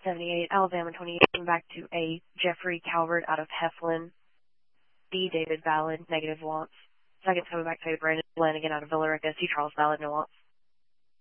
78, Alabama 28, back to A, Jeffrey Calvert out of Heflin. B, David Ballard, negative wants. Second coming back to A, Brandon Flanagan out of Villarica. C, Charles Ballard, no wants.